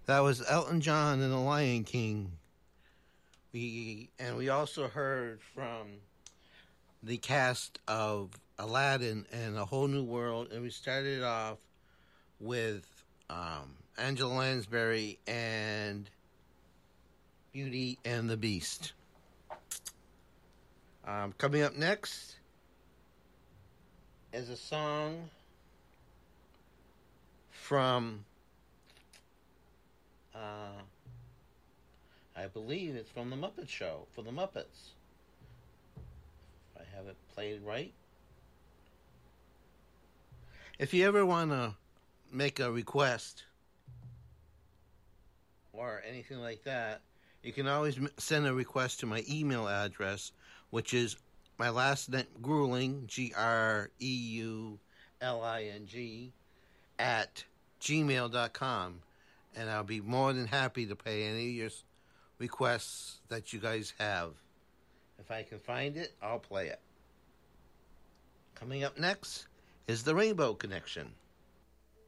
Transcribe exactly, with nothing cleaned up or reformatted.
That was Elton John and the Lion King. We and we also heard from the cast of Aladdin and A Whole New World, and we started off with um, Angela Lansbury and Beauty and the Beast. Um, coming up next is a song from, uh, I believe it's from The Muppet Show, for The Muppets. If I have it played right. If you ever want to make a request or anything like that, you can always send a request to my email address, which is my last name, Grueling, G R E U L I N G, at gmail dot com. And I'll be more than happy to pay any of your requests that you guys have. If I can find it, I'll play it. Coming up next is The Rainbow Connection.